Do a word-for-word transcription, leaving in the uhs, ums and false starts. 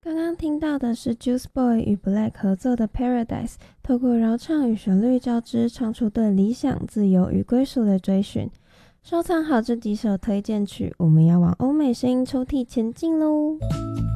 刚刚听到的是 Juice Boy 与 Black 合作的 Paradise， 透过饶唱与旋律交织，唱出对理想、自由与归属的追寻。收藏好这几首推荐曲，我们要往欧美声音抽屉前进喽！